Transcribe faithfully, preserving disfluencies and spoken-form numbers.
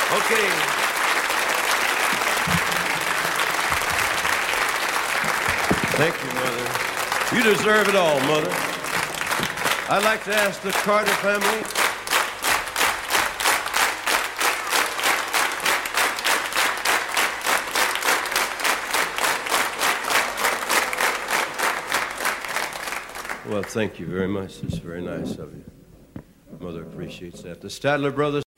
Okay. Thank you, Mother. You deserve it all, Mother. I'd like to ask the Carter family. Well, thank you very much. It's very nice of you. Mother appreciates that. The Stadler brothers.